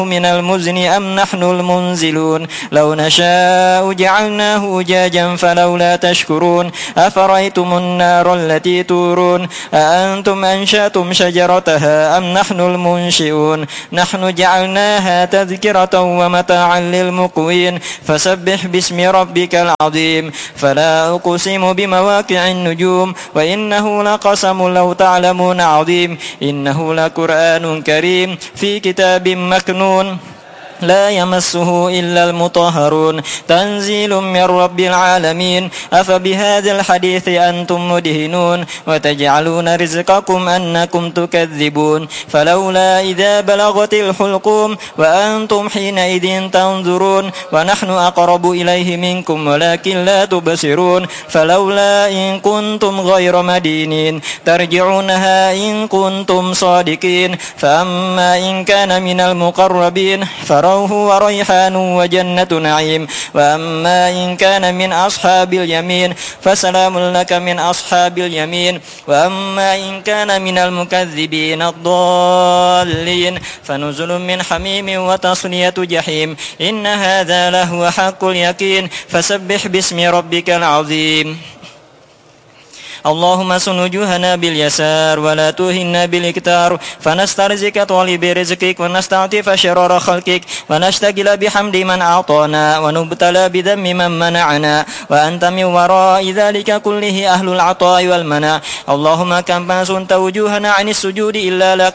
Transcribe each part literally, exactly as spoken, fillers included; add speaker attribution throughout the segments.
Speaker 1: من المزن أم نحن المنزلون لو نشاء جعلناه أجاجا فلولا تشكرون أفرأيتم النار التي تورون أأنتم أنشأتم شجرتها أم نحن المنشئون نحن جعلناها تذكرة ومتاعا للمقوين فسبح باسم ربك العظيم فلا أقسم بمواقع النجوم وإنه لقسم لو تعلمون عظيم إنه لقرآن كريم في كتاب مكنون لا يمسه إلا المطهرون تنزيل من رب العالمين أفبهذا الحديث أنتم مدهنون وتجعلون رزقكم أنكم تكذبون فلولا إذا بلغت الحلقوم وأنتم حينئذ تنظرون ونحن أقرب إليه منكم ولكن لا تبصرون فلولا إن كنتم غير مدينين ترجعونها إن كنتم صادقين فأما إن كان من المقربين فروح وريحان وجنة نعيم وأما إن كان من أصحاب اليمين فسلام لك من أصحاب اليمين وأما إن كان من المكذبين الضالين فنزل من حميم وتصلية جحيم إن هذا لهو حق اليقين فسبح باسم ربك العظيم اللهم سن وجوهنا باليسار ولا توهنا بالإكتار فنسترزق طالب رزقك ونستعطف شرار خلقك ونشتغل بحمد من أعطانا ونبتلى بذم من منعنا وأنت من وراء ذلك كله أهل العطاء والمنع اللهم كما سنت وجوهنا عن السجود إلا لك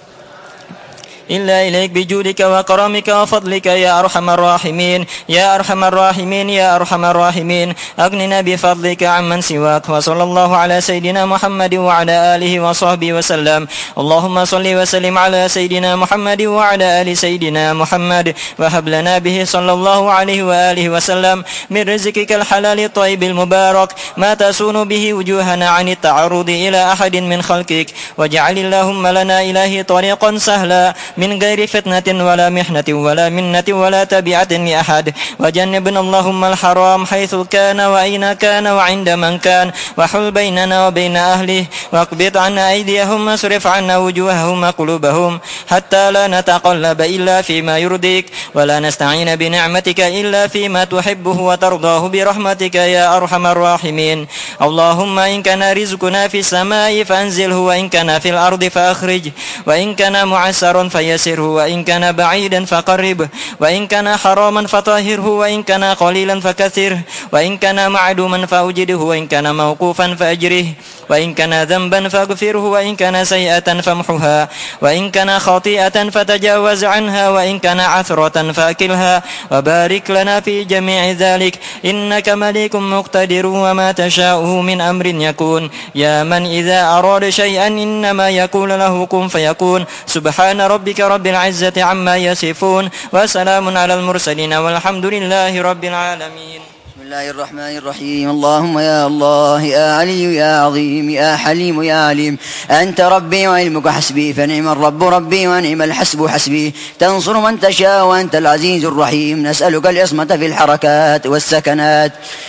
Speaker 1: إلا إليك بجودك وكرمك وفضلك يا أرحم الراحمين يا أرحم الراحمين يا أرحم الراحمين أغننا بفضلك عمن سواك وصلى الله على سيدنا محمد وعلى آله وصحبه وسلم اللهم صل وسلم على سيدنا محمد وعلى آل سيدنا محمد وهب لنا به صلى الله عليه وآله وسلم من رزقك الحلال الطيب المبارك ما تسون به وجوهنا عن التعرض إلى أحد من خلقك واجعل اللهم لنا إلهي طريقا سهلا من غير فتنة ولا محنة ولا منة ولا تبعة لأحد وجنبنا اللهم الحرام حيث كان وأين كان وعند من كان وحل بيننا وبين أهله واقبض عنا أيديهم واصرف عنا وجوههم وقلوبهم حتى لا نتقلب إلا فيما يرضيك ولا نستعين بنعمتك إلا فيما تحبه وترضاه برحمتك يا أرحم الراحمين اللهم إن كان رزقنا في السماء فأنزله وإن كان في الأرض فأخرج وإن كان معسرا فيسره وإن كان بعيدا فقربه وإن كان حراما فطهره وإن كان قليلا فكثره وإن كان معدوما فأوجده وإن كان موقوفا فأجره وإن كان ذنبا فاغفره وإن كان سيئة فامحها وإن كان خطيئة فتجاوز عنها وإن كان عثرة فأكلها وبارك لنا في جميع ذلك إنك مليك مقتدر وما تشاءه من أمر يكون يا من إذا أراد شيئا إنما يقول له كن فيكون سبحان ربك رب العزة عما يصفون وسلام على المرسلين والحمد لله رب العالمين
Speaker 2: بسم الله الرحمن الرحيم اللهم يا الله يا علي يا عظيم يا حليم يا عليم أنت ربي وعلمك حسبي فنعم الرب ربي ونعم الحسب حسبي تنصر من تشاء وأنت العزيز الرحيم نسألك العصمة في الحركات والسكنات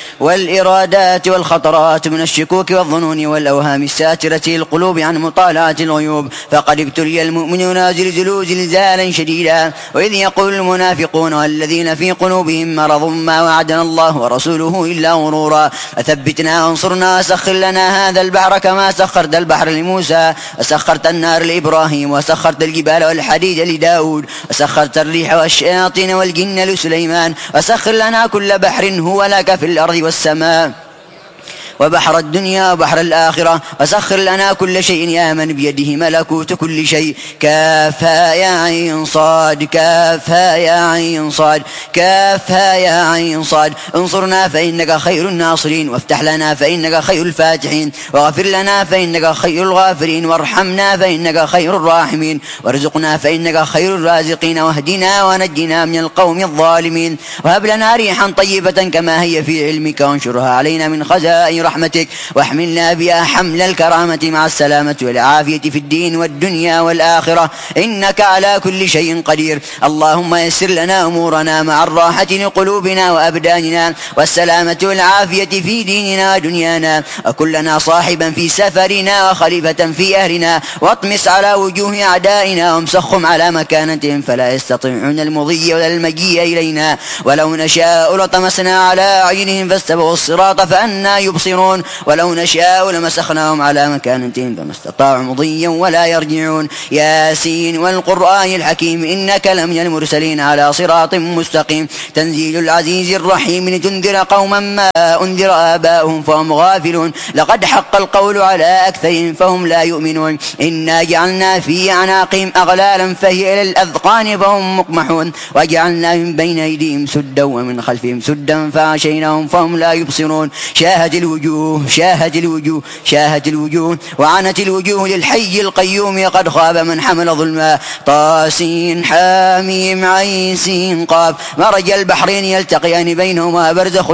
Speaker 2: والإرادات والخطرات من الشكوك والظنون والأوهام الساترة القلوب عن مطالعة الغيوب فقد ابتلي المؤمنون زلزلوا زلزالا شديدا وإذ يقول المنافقون والذين في قلوبهم مرض ما وعدنا الله ورسوله إلا غرورا أثبتنا وانصرنا سخر لنا هذا البحر كما سخرت البحر لموسى وسخرت النار لإبراهيم وسخرت الجبال والحديد لداود وسخرت الريح والشياطين والجن لسليمان وسخر لنا كل بحر هو لك في الأرض والسماء وبحر الدنيا وبحر الآخرة وسخر لنا كل شيء يا من بيده ملكوت كل شيء كافها يا عين صاد كافها يا عين صاد كافها يا عين صاد انصرنا فإنك خير الناصرين وافتح لنا فإنك خير الفاتحين واغفر لنا فإنك خير الغافرين وارحمنا فإنك خير الراحمين وارزقنا فإنك خير الرازقين واهدنا ونجنا من القوم الظالمين وهب لنا ريحا طيبة كما هي في علمك وانشرها علينا من خزائن برحمتك، واحملنا بها حمل الكرامة مع السلامة والعافية في الدين والدنيا والآخرة، إنك على كل شيء قدير. اللهم يسر لنا أمورنا مع الراحة لقلوبنا وأبداننا والسلامة والعافية في ديننا ودنيانا، وكلنا صاحبا في سفرنا وخليفة في أهلنا، واطمس على وجوه أعدائنا وامسخهم على مكانتهم فلا يستطيعون المضي ولا المجيء إلينا، ولو نشاء لطمسنا على أعينهم فاستبقوا الصراط فأنا يبصرون، ولو نشاء لمسخناهم على مكانتهم فما استطاعوا مضيا ولا يرجعون. ياسين والقرآن الحكيم إنك لمن المرسلين على صراط مستقيم، تنزيل العزيز الرحيم لتنذر قوما ما أنذر آباؤهم فهم غافلون، لقد حق القول على أكثرهم فهم لا يؤمنون. إنا جعلنا في أعناقهم أغلالا فهي إلى الأذقان فهم مقمحون، وجعلنا من بين أيديهم سدا ومن خلفهم سدا فغشيناهم فهم لا يبصرون. شاهد الوجوه شاهد الوجوه شاهد الوجوه وعنت الوجوه للحي القيوم، قد خاب من حمل ظلما. طاسين حاميم عين سين قاف، مرج البحرين يلتقيان بينهما برزخ